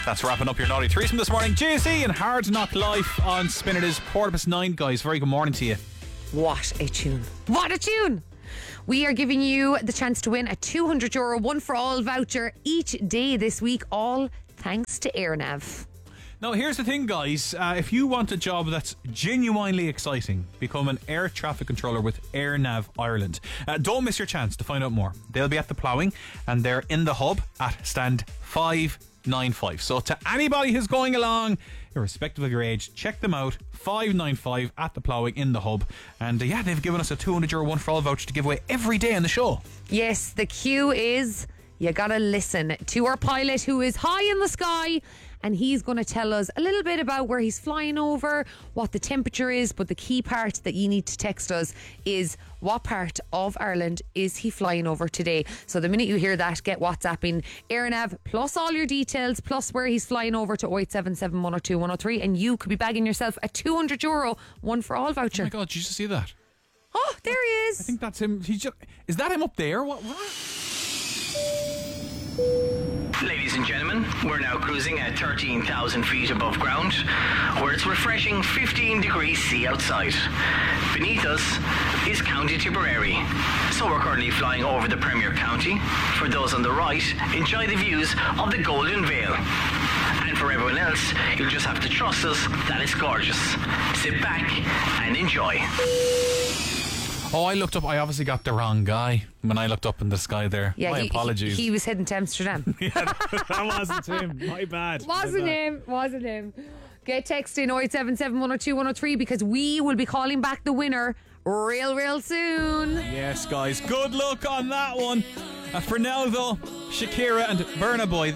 That's wrapping up your naughty threesome this morning. JC and Hard Knock Life on Spin It Is. Portobus 9, guys. Very good morning to you. What a tune. What a tune. We are giving you the chance to win a €200 one for all voucher each day this week, all thanks to AirNav. Now, here's the thing, guys. If you want a job that's genuinely exciting, become an air traffic controller with AirNav Ireland. Don't miss your chance to find out more. They'll be at the ploughing and they're in the hub at stand 595. So to anybody who's going along, irrespective of your age, check them out. 595 at the ploughing in the hub. And yeah, they've given us a €200 one for all voucher to give away every day on the show. Yes, the cue is you gotta listen to our pilot who is high in the sky, and he's going to tell us a little bit about where he's flying over, what the temperature is, but the key part that you need to text us is what part of Ireland is he flying over today. So the minute you hear that, get WhatsApping AirNav plus all your details plus where he's flying over to 0877 102 103, and you could be bagging yourself a €200 one for all voucher. Oh my God, did you just see that? Oh, there he is. I think that's him. Is that him up there? What? Ladies and gentlemen, we're now cruising at 13,000 feet above ground, where it's refreshing 15 degrees C outside. Beneath us is County Tipperary, so we're currently flying over the Premier County. For those on the right, enjoy the views of the Golden Vale. And for everyone else, you'll just have to trust us that it's gorgeous. Sit back and enjoy. Oh, I looked up. I obviously got the wrong guy when I looked up in the sky there. Yeah, My apologies. He was heading to Amsterdam. Yeah, that wasn't him. My bad. Wasn't him. Get texting 0877 102 103 because we will be calling back the winner real soon. Yes, guys. Good luck on that one. For now, though, Shakira and Burna Boy.